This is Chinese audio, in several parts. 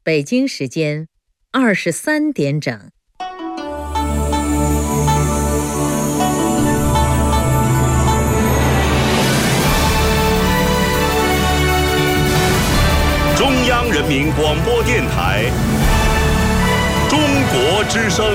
北京时间23点整。 中央人民广播电台中国之声。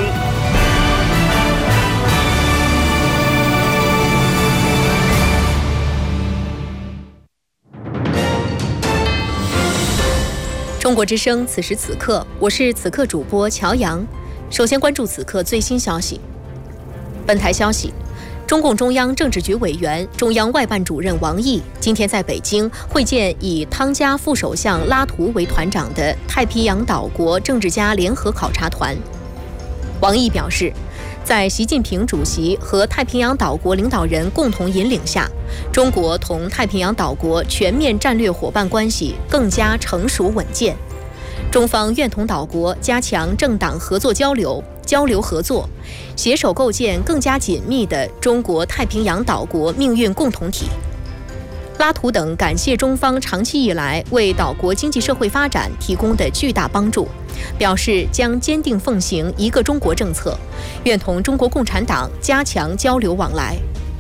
中国之声，此时此刻，我是此刻主播乔阳。首先关注此刻最新消息。本台消息，中共中央政治局委员、中央外办主任王毅今天在北京会见以汤加副首相拉图为团长的太平洋岛国政治家联合考察团。王毅表示，在习近平主席和太平洋岛国领导人共同引领下，中国同太平洋岛国全面战略伙伴关系更加成熟稳健。中方愿同岛国加强政党合作交流合作，携手构建更加紧密的中国太平洋岛国命运共同体。拉图等感谢中方长期以来为岛国经济社会发展提供的巨大帮助，表示将坚定奉行一个中国政策，愿同中国共产党加强交流往来。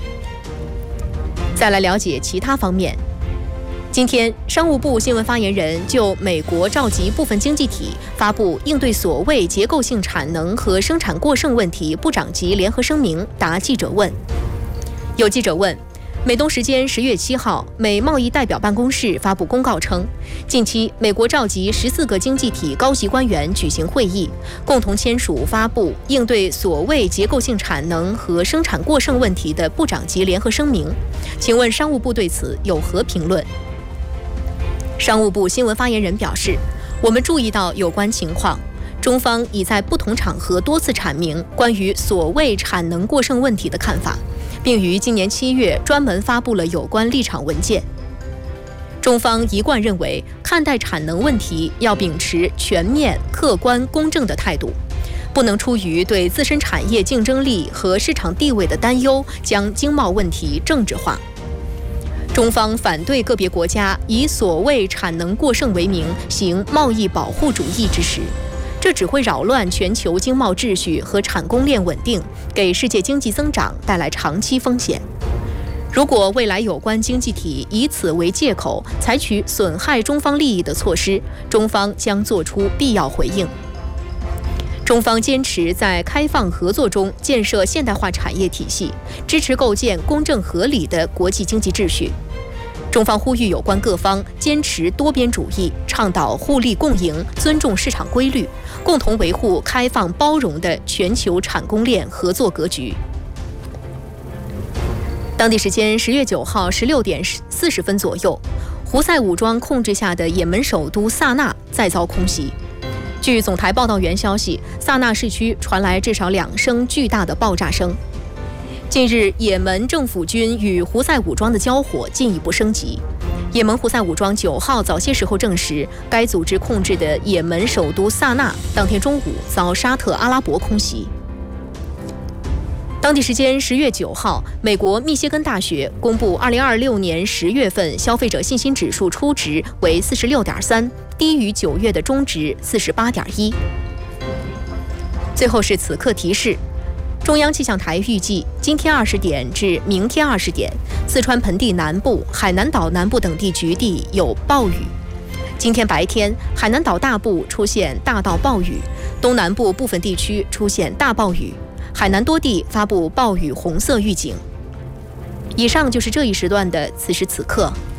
再来了解其他方面。今天，商务部新闻发言人就美国召集部分经济体发布应对所谓结构性产能和生产过剩问题部长级联合声明答记者问。有记者问，美东时间10月7号，美贸易代表办公室发布公告称，近期美国召集14个经济体高级官员举行会议，共同签署发布应对所谓结构性产能和生产过剩问题的部长级联合声明。请问商务部对此有何评论？商务部新闻发言人表示，我们注意到有关情况，中方已在不同场合多次阐明关于所谓产能过剩问题的看法，并于今年7月专门发布了有关立场文件。中方一贯认为，看待产能问题要秉持全面、客观、公正的态度，不能出于对自身产业竞争力和市场地位的担忧，将经贸问题政治化。中方反对个别国家以所谓产能过剩为名行贸易保护主义之实，这只会扰乱全球经贸秩序和产供链稳定，给世界经济增长带来长期风险。如果未来有关经济体以此为借口，采取损害中方利益的措施，中方将作出必要回应。中方坚持在开放合作中建设现代化产业体系，支持构建公正合理的国际经济秩序。中方呼吁有关各方坚持多边主义，倡导互利共赢，尊重市场规律，共同维护开放包容的全球产供链合作格局。当地时间10月9号16点40分左右，胡塞武装控制下的也门首都萨那再遭空袭。据总台报道员消息，萨那市区传来至少2声巨大的爆炸声。近日，也门政府军与胡塞武装的交火进一步升级。也门胡塞武装9号早些时候证实，该组织控制的也门首都萨那当天中午遭沙特阿拉伯空袭。当地时间10月9号，美国密歇根大学公布2026年10月份消费者信心指数初值为46.3，低于9月的中值48.1。最后是此刻提示，中央气象台预计今天20点至明天20点，四川盆地南部、海南岛南部等地局地有暴雨。今天白天，海南岛大部出现大到暴雨，东南部部分地区出现大暴雨，海南多地发布暴雨红色预警。以上就是这一时段的此时此刻，